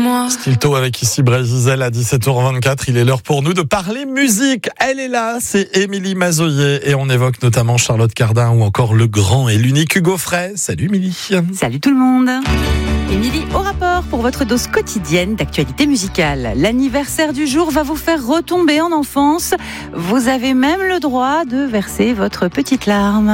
moi. Stilto avec ici Brésil à 17h24. Il est l'heure pour nous de parler musique. Elle est là, c'est Émilie Mazoyer et on évoque notamment Charlotte Cardin ou encore le grand et l'unique Hugo Frey. Salut Émilie. Salut tout le monde. Émilie, au rapport pour votre dose quotidienne d'actualité musicale. L'anniversaire du jour va vous faire retomber en enfance. Vous avez même le droit de verser votre petite larme.